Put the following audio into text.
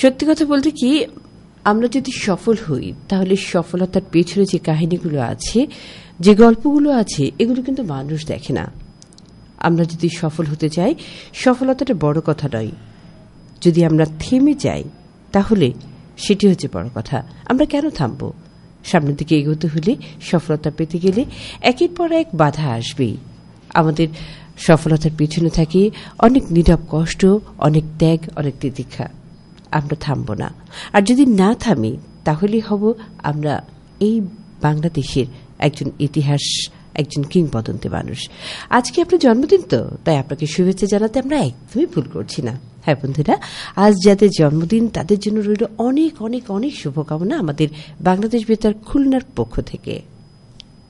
সত্যি কথা বলতে কি, আমরা যদি সফল হই তাহলে সফলতার পেছনে যে কাহিনীগুলো আছে, যে গল্পগুলো আছে, এগুলো কিন্তু মানুষ দেখে না। আমরা যদি সফল হতে চাই, সফলতাটা বড় কথা নয়। যদি আমরা থেমে যাই তাহলে সেটি হচ্ছে বড় কথা। আমরা কেন থামবো? সামনের দিকে এগোতে হলে, সফলতা পেতে গেলে একের পর এক বাধা আসবেই। আমাদের সফলতার পিছনে থাকে অনেক নীরব কষ্ট, অনেক ত্যাগ, অনেক তিতিক্ষা। আমরা থামব না। আর যদি না থামি তাহলে হব আমরা এই বাংলাদেশের একজন ইতিহাস, একজন কিংবদন্তি মানুষ। আজকে আপনার জন্মদিন, তো তাই আপনাকে শুভেচ্ছা জানাতে আমরা একদমই ভুল করছি না। হ্যাঁ বন্ধুরা, আজ যাদের জন্মদিন তাদের জন্য রইল অনেক অনেক অনেক শুভকামনা আমাদের বাংলাদেশ বেতার খুলনার পক্ষ থেকে।